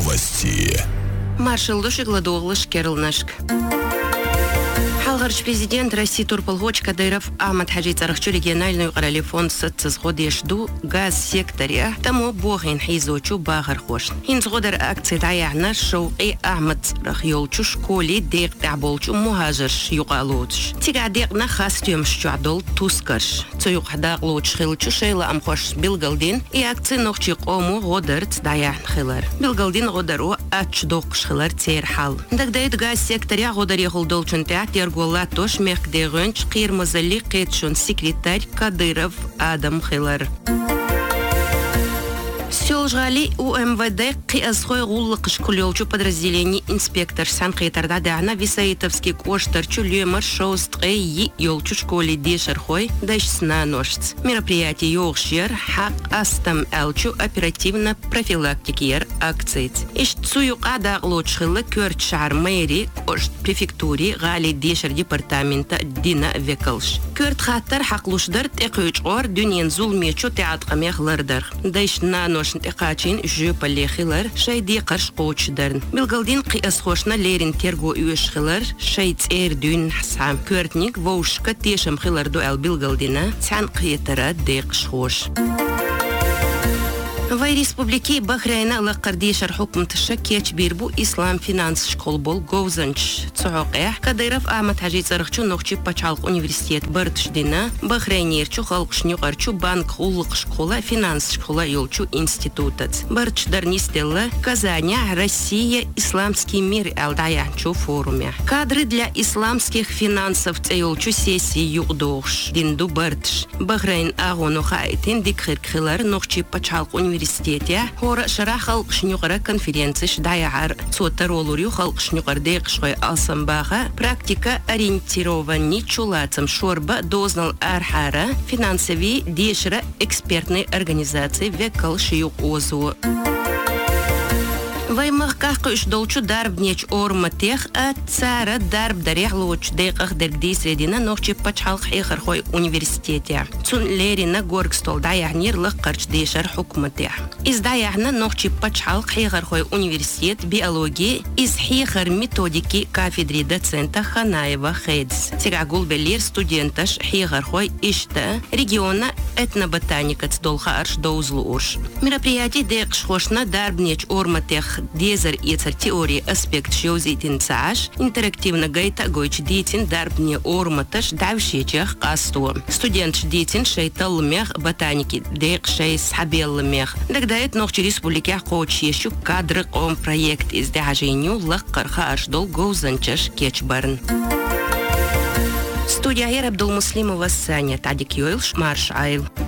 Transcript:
Новости. Маршал Гладоглыш Керлнашк. Халгарч президент России Турполгоч Кадыров Ахмад Хаджи Царахчу региональную короле фонд сгодешду газ секторе тому богин хизочу багар хош. Инзгодер акции даяна шоуи Ахмад Рахьолчу школе дек таболчу мухажирш югалоч. Тига декна хастюм шчадол тускарш. Цуюк хадарлоч хилчу шейла амхош билгалдин и акции нохчи қому годерт даян хилар. Билгалдин годеру ачдок шхилар церхал. Дагдайд газ секторе годер ехолдолчун театер Голатош мехдерунч қирмазали қетшун секретарь Кадыров Адам Хилар. Сёлжали у МВД қиасхой гуллық шкулёлчу подразделений инспектор Сан-Қитарда дана Висаитовский коштарчу лемар шоустқы и ёлчу школе дешерхой дашсна ношц. Мероприятие ёлшер хак астам элчу оперативно профилактикер акций. Ишцую ада лучшилы кёрт шар мэри ошт префектуре гали дешер департамента Дина Векалш. Кёрт хаттар хаклушдар тэкъючор дюнен зулмечу театрамехлардар. Дашна ношн تقاچين جوب الليخلر شي دي قرش قوش درن بالقلدين قياس خوشنا ليرين تيرغو يوش خلر شي تير دون حسام كورتنيك ووش كتيشم خلر دو بالقلدينا تان قيترا ديقش خوش В республике Бахрейна лаққардешар حكم تشكيش بيربو إسلام فينانس شكول بول غوزنش تسعوقيح كديرف آمد حاجي تسرخشو نوخشي بچالق университет بردش دينا بخرينيرچو خلقشنيو قرچو بانك خلق شكولا فينانس شكولا يولچو институтат بردش дарнистелла Казаня Россия исламский мир алдаянчу форуме кадры для исламских финансов цейлчу сессии югдош динду бардш Бахрейн агону хайтин дикхиркхилар нохчи пачалқ университете хора шара халқшнюгара конференциш даяар соттаролурю халқшнюгар декшгой алсамбаха практика ориентированный чулацам шорба дознал архара финансови дешра экспертной организации векалшиюк озу Ваймахках долчу дарб неч орматех а цара дарб дарех лоч деках дергди средина нохчи пачхал хихар хой университете. Цун лерина горгстол даяхнир лахкарч дешар хукматех. Из даяхна нохчи пачхал хихар хой университет биологии из хихар методики кафедры доцента Ханаева Хедс. Тирагул белир студенташ хихар хой ишта региона этноботаника цдолха арш доузлу урш. Мероприятие декш хошна дарб неч орматех Дезер ицар теории аспект шоузитин цаш, интерактивно гайта гойч дитин дарбне орматаш давшечех касту. Студент дитин шейтал мех ботаники, дек шей схабел мех. Дагдает нохчи республике коучещу кадры ком проект из дяженю лаккарха аж дол гоузанчаш кечбарн. Студия Абдулмуслимова Саня Тадик Йойлш Марш Айл.